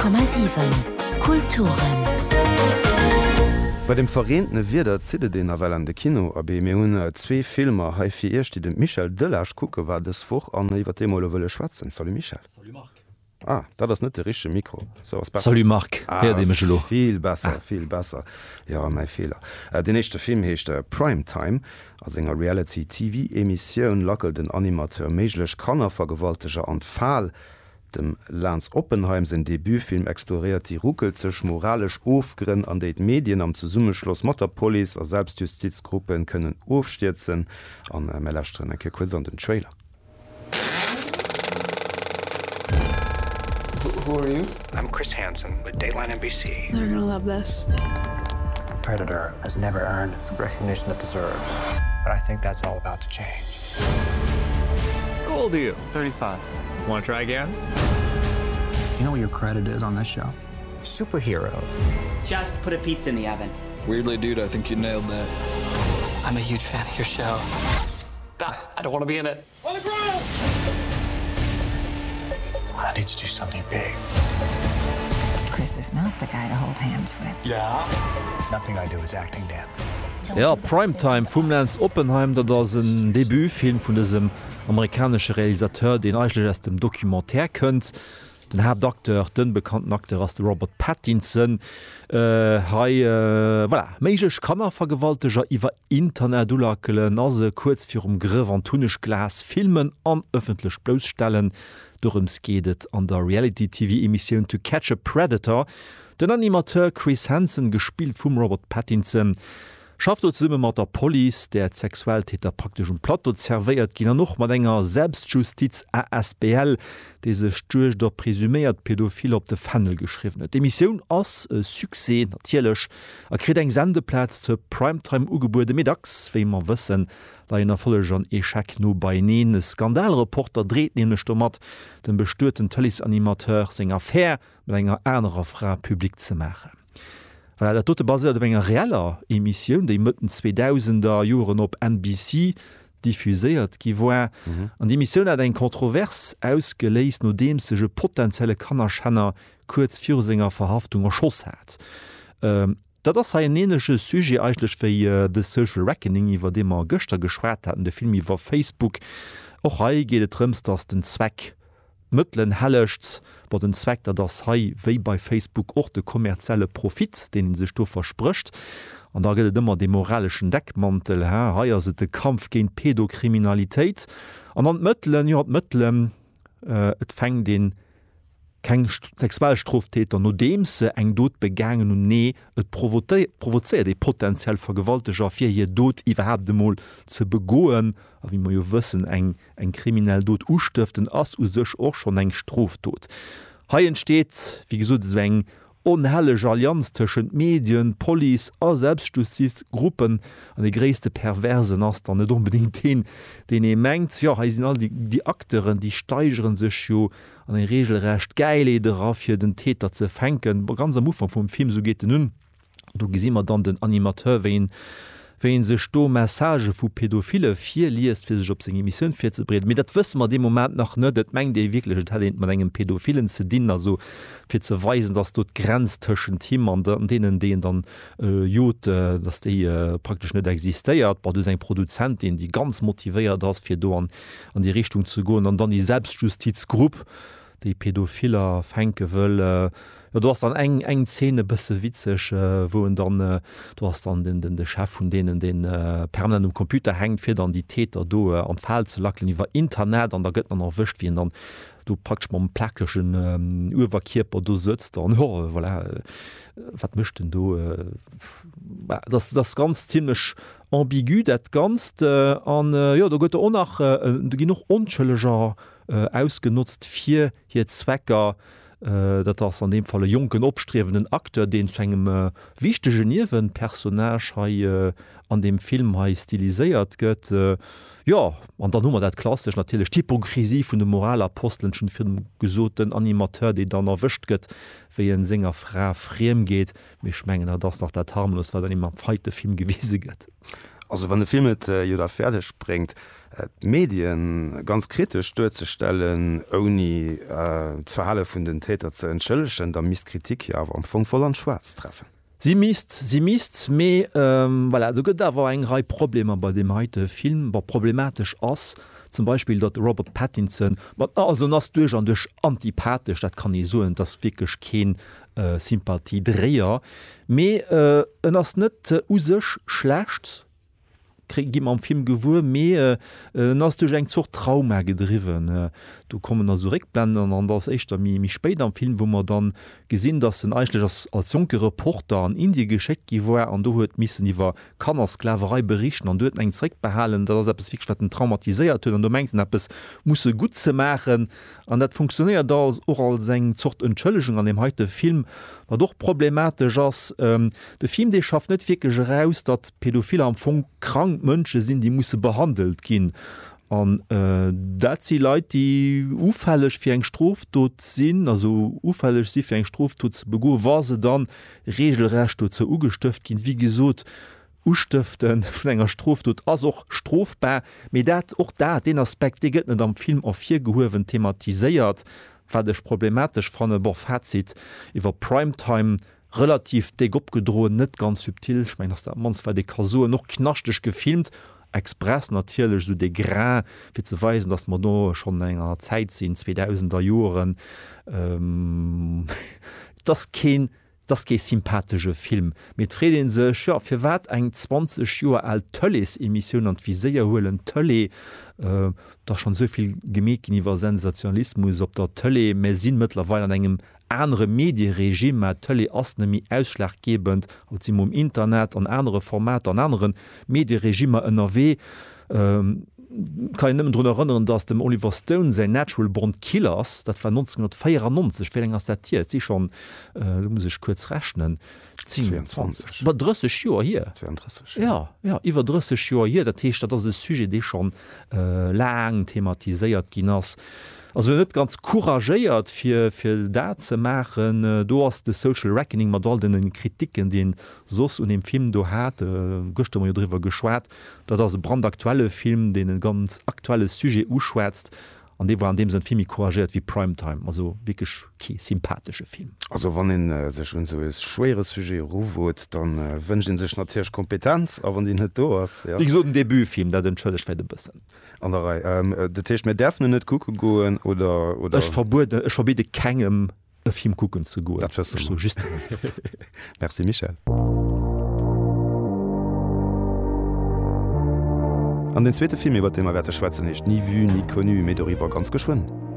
90,7 Kulturen. Bei dem Vereinten Wirder zide den Avel an de Kino a mé hun 2 Filmer haifir erst die den Michel Delage kucke war des Foch an iwwer dem wëlle schwatzen. Salut Michel. Ah, da das net de richsche Mikro. Salut Marc. Viel besser. Ja, mein Fehler. Den nächste Film hecht Primetime, as enger Reality-TV-Emissionioun lockelt den Animateur méiglech Kanner vergewalteger an Fall. Dem Lance Oppenheim sein Debütfilm exploriert die ruckelzech moralisch Ofgrenn an de Medien am Zusummeschloss Motterpolis a Selbstjustizgruppen können ofstürzen an Mellerstrenneke kurz an den Trailer. Who are you? I'm Chris Hansen with Dateline NBC. They're gonna love this. Predator has never earned the recognition it deserves. But I think that's all about to change. How old are you? 35. Want to try again? You know what your credit is on this show? Superhero. Just put a pizza in the oven. Weirdly, dude, I think you nailed that. I'm a huge fan of your show. I don't want to be in it. On the ground! I need to do something big. Chris is not the guy to hold hands with. Yeah. Nothing I do is acting, Dan. Ja, Primetime vum Lance Oppenheim, dat ass een Debütfilm vun desem amerikanische Realisateur, den eigentlich aus dem Dokumentär kënnt. Den Hauptakteur, den bekannten Akteur as Robert Pattinson. Méigich Kanner vergewalteger iwwer Internet ulakelen nase kurz fir Griff an tunnech Glas filmen an öffentlich bloßstellen. Dorums gehtt an der Reality-TV-Emission To Catch a Predator. Den Animateur Chris Hansen gespielt vum Robert Pattinson. Schafft summe mat der Police, der Sexualtäter praktisch Plateau zerveiert, ginner noch mat enger Selbstjustiz ASBL, dese Stuch der presümiert Pädophil op de Fanel geschrieben. D'Emissionioun ass Suse natierlech, krit eng Sendeplatz zur Primetime ugebuerde Middags, wéi man wëssen, da ennner volle Jean Echak no bei neen Skandalreporter dreht nech mat den bestörten Tellysanimateur seg Affaire mit enger Änerer Frau publik ze machen. Weil der tote basiert op enger reeller Emissionioun, déi mëtten 2000er Joren op NBC diffuséiert gi war. An die Emissionioun hat eng Kontrovers ausgeléist, no deem sege potenzielle Kannerschenner kurz vir senger Verhaftung erschoss hat. Dat ass ha en ennesche Suje eitlech fir de Social Reckoning, iwwer deem Gëchter geschwert hat, de Film iwwer Facebook. Och hai geet rëmst ass den Zweck Mëttlen hellecht, war den Zweck, dat das hai wéi bei Facebook och de kommerzielle Profit, den sech do versprcht. An da gët immer de moralischen Deckmantel haier se de Kampf géint Pädokriminalitéit. An an Mëttlen jo Mëttlem et fäng den keng Sexualstroftäter no deem se eng Dod begangen und nee et provozeiert de potenziell vergewalteger fir je Dod iwwerhap demol ze begoen, a wie man jo wëssen eng kriminell Dod ustiften ass u sech och schon eng Stroftot. Hai entsteet, wie gesot eng onhellege Allianz tschen Medien, Police a Selbstjustizgruppen an de gréste Perversen ass dann net unbedingt den mengt. Ja, ha sind all die Akteuren, die steigeren sech jo an en regelrecht geileder fir den Täter ze fenken. Bei ganz am Ufang vum Film so geht nun. Du gesimmer dann den Animateur wenn sech sto Message vu Pädophile fir liest fir sech op seg Emissionioun fir ze breden. Mit dat wëssen man de moment nach net, dat mengg déi wirklichkle Talent man engem Pädophilen ze dinnen, also fir ze weisen, dats dort grenztschen Team an denen dann Jod, dats déi praktisch net existéiert, war du seg Produzentin, die ganz motivéiert das fir do an die Richtung zu goen, an dann die Selbstjustizgruppe, déi Pädophiler fenke wëll. Ja, du hast dann eng Szene bësse witzeg, wo dann du hast dann den Chef von denen den permanent am Computer hängt, fir dann die Täter do an Fall ze lacken iwwer Internet, an der gëtt man erwischt wie dann du packst ma plakeschen Uwerkierper du sitzt an wat mischten du das ganz ziemlich ambigu dat ganz an ja da gëtt nach du gi noch onschëlleger ausgenutzt fir hier Zwecker. Dat ass an dem Falle jungen opstrevenden Akteur den engem wichte Geniewen Personage an dem Film ha stiliséiert gëtt. Ja an der Nummer dat klassisch natürlich Typokrisie vun de moralapostelenschen Film gesoten Animateur, déi dann erwischt gëtt, wéi en Sänger Fra friem geht, méch schmengen das nach der harmlos, weil dann immer am feite Film gewiese gëtt. Also wann de Film mit Joda Pferde springt, Medien ganz kritisch durchzustellen, ohne Verhalle von den Täter zu entschuldigen, da misst Kritik ja am Funk voll an Schwarz treffen. Sie misst me voilà, da war eng Reihe Probleme bei dem heute Film war problematisch ass, zum Beispiel dat Robert Pattinson also nas durch an durch antipathisch, dat kann ich so das wirklich kein Sympathiedreher me ass net usech schlecht. Gi am Film gewur mé ass du eng zur Trauma gedriven. Du kommen as Reblenden an das echt mi speit am Film, wo man dann gesinn, dat den eigentlich als junkke Reporter an Indie gescheckt gi wo an du huet missen iwwer kannner Sklaverei berichten an duet eng Zreck behalen, dat fikten traumatisiert hun an du mengten es muss gut ze machen an dat funktioniert da als oral seng zocht Entschëllechung an dem heute Film war doch problematisch ass de Film de schafft net wirklich raus, dat Pädophile am Funk krank Mënsche sinn, die musssse behandelt ginn. An dat sie Leiit, die ufälleg fir eng Stroftot sinn, also ufälleg si fir eng Stroftot ze bego, war se dann regelrecht ze ugestifft ginn, wie gesot ustiften vun enger Stroftot as och strofbar, méi dat och da den Aspekt gëtt net am Film a 4 Gehowen thematiséiert, watch problematisch fan e Fazit iwwer Primetime, relativ de opgedrohen net ganz subtil, ich mein, der mans war de Kasur noch knachtech gefilmt, express natürlich so de Gra fir zu weisen, dass man no schon enger Zeit sinn 2000er Joren das ge sympathische Film mit Fredin sech ja, fir wat eng 20 Joer alt tolles Emission an wie seier hoelen tolle da schon soviel Gemeken iwwer Sensationalismus op der tolle me sinnmëtlerwe an engem andere Mediregime tolle asnemi ausschlaggebend als im Internet an andere Format an anderen Mediregime NRW kann ich daran erinnern, dass dem Oliver Stone sein Natural Born Killers, das war 1994, wie länger datiert, sie schon, muss ich kurz rechnen, 22. Über 30 Jahre hier. 32. Ja, über 30 Jahre hier, das heißt, das ist ein Sujet, der schon lang thematisiert ist. Also net ganz courageiert fir dat ze machen, du hast de Social Reckoning mat all den Kritiken, den sos und dem Film du hat gocht drüber geschwert, dat das brandaktuelle Film den ein ganz aktuelles Sujet uschwätzt, an de war an dem sind Film couragiert wie Primetime, also wirklich sympathische Film. Also wann den se schon so schweres Sujet ruwot, dann wünscht den sech natürlich Kompetenz, aber den net do hast. Ja. So den Debütfilm, der den schëllech fäde bisssen. De Teech mir derfen net kucken goen oder Ech verbiete kegem e Film kucken zu go. So just. Merci Michel. An den zweite Film iwwer dem Werte Schweze nicht nie vu nie konnu méi doiwwer ganz geschwonnen.